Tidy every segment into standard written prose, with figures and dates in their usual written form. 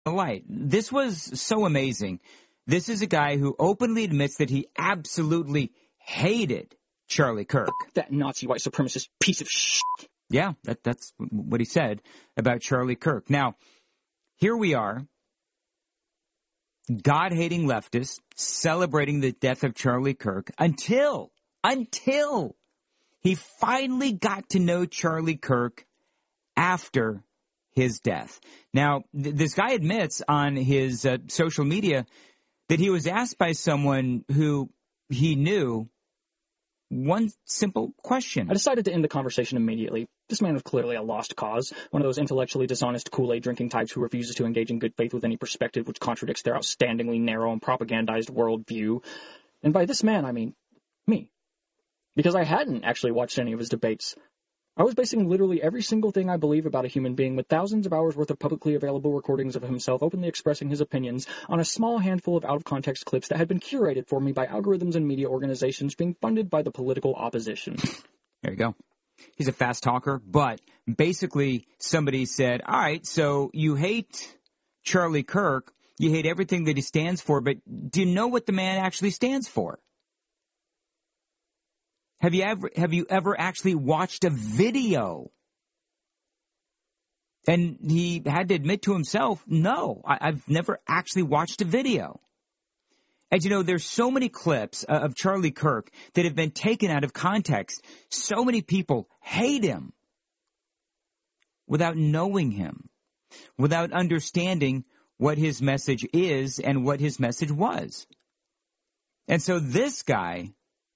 the light. This was so amazing. This is a guy who openly admits that he absolutely hated Charlie Kirk. That Nazi white supremacist piece of shit. Yeah, that's what he said about Charlie Kirk. Now, here we are, God-hating leftists celebrating the death of Charlie Kirk until he finally got to know Charlie Kirk after his death. Now, this guy admits on his social media that he was asked by someone who he knew one simple question. I decided to end the conversation immediately. This man was clearly a lost cause, one of those intellectually dishonest Kool-Aid drinking types who refuses to engage in good faith with any perspective which contradicts their outstandingly narrow and propagandized worldview. And by this man, I mean me. Because I hadn't actually watched any of his debates. I was basing literally every single thing I believe about a human being with thousands of hours worth of publicly available recordings of himself openly expressing his opinions on a small handful of out-of-context clips that had been curated for me by algorithms and media organizations being funded by the political opposition. There you go. He's a fast talker, but basically somebody said, all right, so you hate Charlie Kirk, you hate everything that he stands for, but do you know what the man actually stands for? Have you ever actually watched a video? And he had to admit to himself, no, I've never actually watched a video. And, you know, there's so many clips of Charlie Kirk that have been taken out of context. So many people hate him without knowing him, without understanding what his message is and what his message was. And so this guy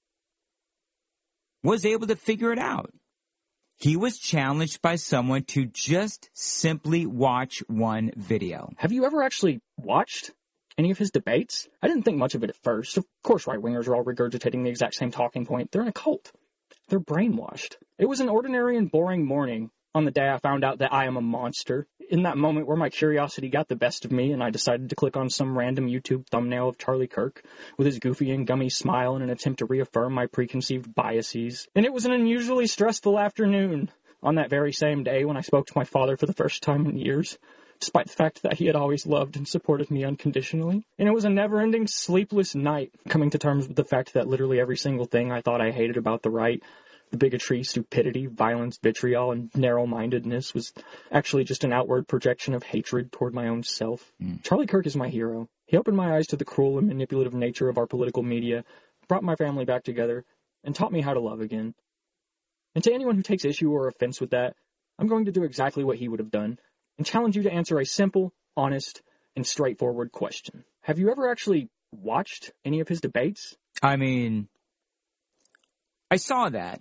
was able to figure it out. He was challenged by someone to just simply watch one video. Have you ever actually watched any of his debates? I didn't think much of it at first. Of course, right-wingers are all regurgitating the exact same talking point. They're in a cult. They're brainwashed. It was an ordinary and boring morning on the day I found out that I am a monster. In that moment where my curiosity got the best of me and I decided to click on some random YouTube thumbnail of Charlie Kirk with his goofy and gummy smile in an attempt to reaffirm my preconceived biases. And it was an unusually stressful afternoon on that very same day when I spoke to my father for the first time in years, despite the fact that he had always loved and supported me unconditionally. And it was a never-ending sleepless night, coming to terms with the fact that literally every single thing I thought I hated about the right, the bigotry, stupidity, violence, vitriol, and narrow-mindedness was actually just an outward projection of hatred toward my own self. Charlie Kirk is my hero. He opened my eyes to the cruel and manipulative nature of our political media, brought my family back together, and taught me how to love again. And to anyone who takes issue or offense with that, I'm going to do exactly what he would have done, and challenge you to answer a simple, honest, and straightforward question. Have you ever actually watched any of his debates? I mean, I saw that.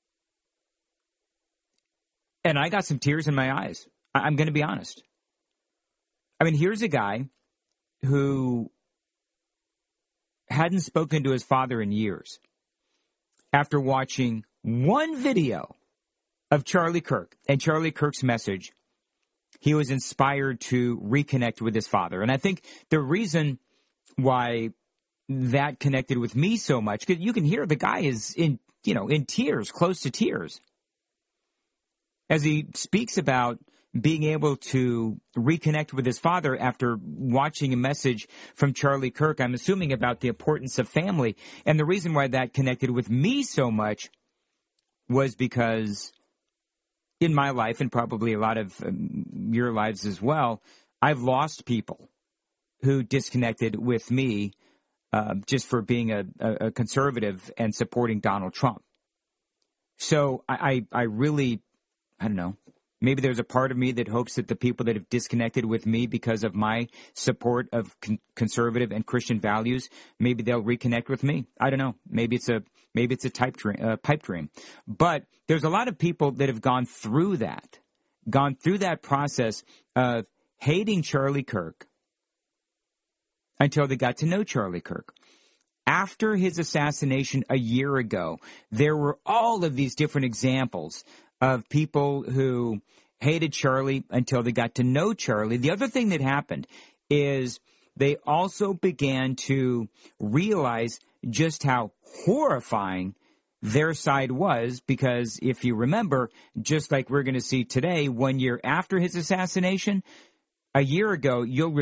And I got some tears in my eyes. I'm going to be honest. I mean, here's a guy who hadn't spoken to his father in years. After watching one video of Charlie Kirk and Charlie Kirk's message, he was inspired to reconnect with his father. And I think the reason why that connected with me so much, because you can hear the guy is in tears, close to tears, as he speaks about being able to reconnect with his father after watching a message from Charlie Kirk, I'm assuming about the importance of family. And the reason why that connected with me so much was because in my life, and probably a lot of your lives as well, I've lost people who disconnected with me just for being a conservative and supporting Donald Trump. So I really, I don't know, maybe there's a part of me that hopes that the people that have disconnected with me because of my support of conservative and Christian values, maybe they'll reconnect with me. I don't know. Maybe it's a pipe dream. But there's a lot of people that have gone through that process of hating Charlie Kirk until they got to know Charlie Kirk. After his assassination a year ago, there were all of these different examples of people who hated Charlie until they got to know Charlie. The other thing that happened is they also began to realize just how horrifying their side was, because if you remember, just like we're going to see today, 1 year after his assassination, a year ago, you'll